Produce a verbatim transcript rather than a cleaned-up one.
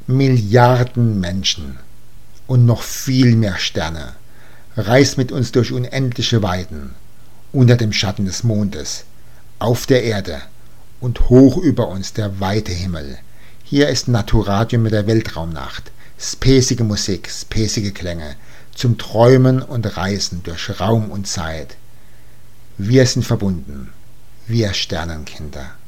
Milliarden Menschen und noch viel mehr Sterne reist mit uns durch unendliche Weiten, unter dem Schatten des Mondes, auf der Erde und hoch über uns der weite Himmel. Hier ist Naturadio mit der Weltraumnacht, spacige Musik, spacige Klänge, zum Träumen und Reisen durch Raum und Zeit. Wir sind verbunden, wir Sternenkinder.